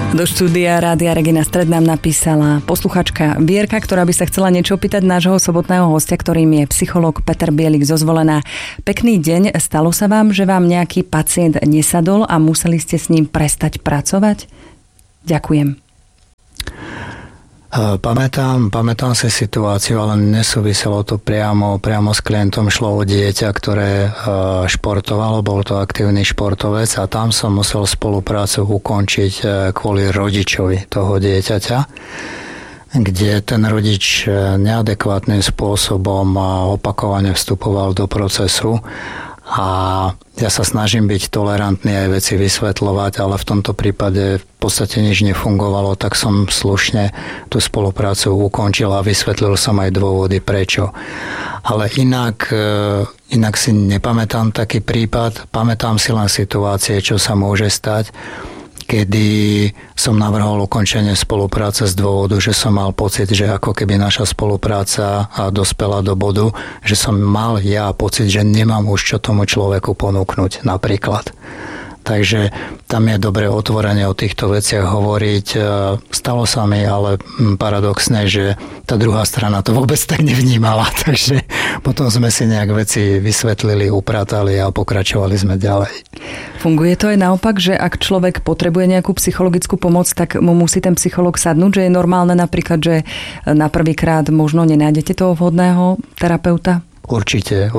Do štúdia Rádia Regina Stred nám napísala posluchačka Vierka, ktorá by sa chcela niečo opýtať nášho sobotného hostia, ktorým je psychológ Peter Bielik zo Zvolená. Pekný deň, stalo sa vám, že vám nejaký pacient nesadol a museli ste s ním prestať pracovať? Ďakujem. Pamätám si situáciu, ale nesúviselo to priamo s klientom. Šlo o dieťa, ktoré športovalo, bol to aktívny športovec a tam som musel spoluprácu ukončiť kvôli rodičovi toho dieťaťa, kde ten rodič neadekvátnym spôsobom opakovane vstupoval do procesu. A ja sa snažím byť tolerantný aj veci vysvetľovať, ale v tomto prípade v podstate nič nefungovalo, tak som slušne tú spoluprácu ukončil a vysvetlil som aj dôvody prečo. Ale inak si nepamätám taký prípad, pamätám si len situácie, čo sa môže stať, kedy som navrhol ukončenie spolupráce z dôvodu, že som mal pocit, že ako keby naša spolupráca dospela do bodu, že som mal pocit, že nemám už čo tomu človeku ponúknuť napríklad. Takže tam je dobre otvorene o týchto veciach hovoriť. Stalo sa mi, ale paradoxné, že tá druhá strana to vôbec tak nevnímala. Takže potom sme si nejak veci vysvetlili, upratali a pokračovali sme ďalej. Funguje to aj naopak, že ak človek potrebuje nejakú psychologickú pomoc, tak mu musí ten psychológ sadnúť, že je normálne napríklad, že na prvýkrát možno nenájdete toho vhodného terapeuta? Určite.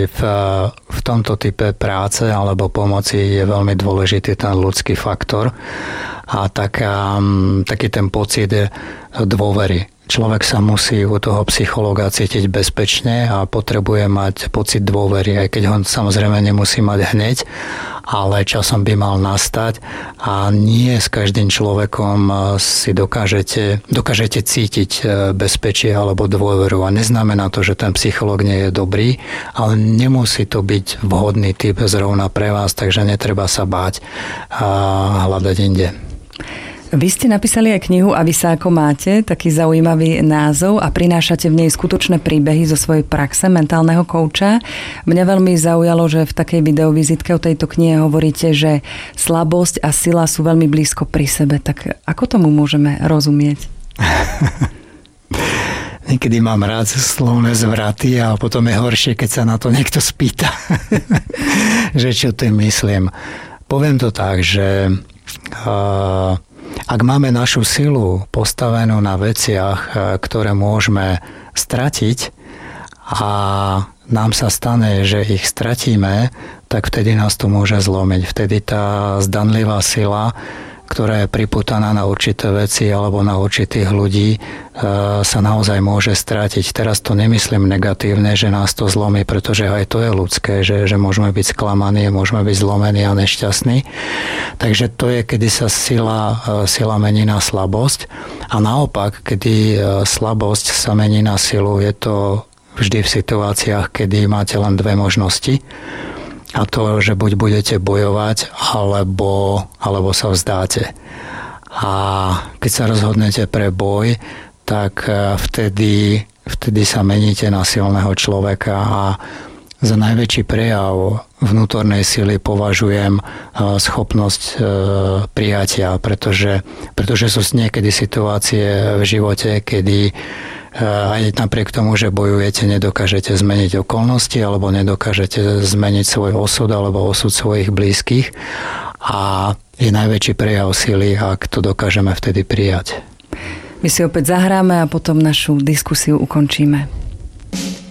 V tomto type práce alebo pomoci je veľmi dôležitý ten ľudský faktor a taký ten pocit dôvery. Človek sa musí u toho psychológa cítiť bezpečne a potrebuje mať pocit dôvery, aj keď ho samozrejme nemusí mať hneď, ale časom by mal nastať a nie s každým človekom si dokážete cítiť bezpečie alebo dôveru a neznamená to, že ten psychológ nie je dobrý, ale nemusí to byť vhodný typ zrovna pre vás, takže netreba sa báť a hľadať inde. Vy ste napísali aj knihu A vy sa ako máte, taký zaujímavý názov a prinášate v nej skutočné príbehy zo svojej praxe mentálneho kouča. Mňa veľmi zaujalo, že v takej videovizitke o tejto knihe hovoríte, že slabosť a sila sú veľmi blízko pri sebe. Tak ako tomu môžeme rozumieť? Niekedy mám rád slovné zvraty a potom je horšie, keď sa na to niekto spýta, že čo tým myslím. Poviem to tak, že ak máme našu silu postavenú na veciach, ktoré môžeme stratiť a nám sa stane, že ich stratíme, tak vtedy nás to môže zlomiť. Vtedy tá zdanlivá sila, ktorá je pripútaná na určité veci alebo na určitých ľudí, sa naozaj môže stratiť. Teraz to nemyslím negatívne, že nás to zlomí, pretože aj to je ľudské, že môžeme byť sklamaní, môžeme byť zlomení a nešťastní. Takže to je, kedy sa sila mení na slabosť. A naopak, kedy slabosť sa mení na silu, je to vždy v situáciách, kedy máte len dve možnosti. A to, že buď budete bojovať, alebo sa vzdáte. A keď sa rozhodnete pre boj, tak vtedy sa meníte na silného človeka a za najväčší prejav vnútornej sily považujem schopnosť prijatia, pretože sú niekedy situácie v živote, kedy aj napriek tomu, že bojujete, nedokážete zmeniť okolnosti alebo nedokážete zmeniť svoj osud alebo osud svojich blízkych a je najväčší prejav sily, ak to dokážeme vtedy prijať. My si opäť zahráme a potom našu diskusiu ukončíme.